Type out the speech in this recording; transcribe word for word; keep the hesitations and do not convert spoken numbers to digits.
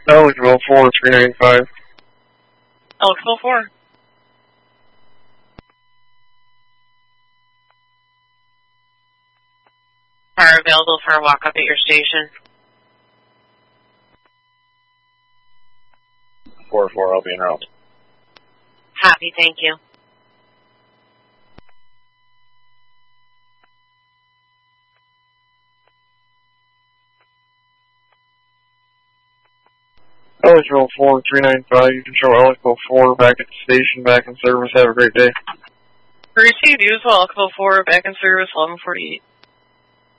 Eligible four three nine five. Eligible four. Car available for a walk-up at your station. four four, I'll be en route. Happy, thank you. Eligible four three nine five, you can show eligible four back at the station, back in service. Have a great day. Received, you as well. Eligible four, back in service, eleven forty-eight.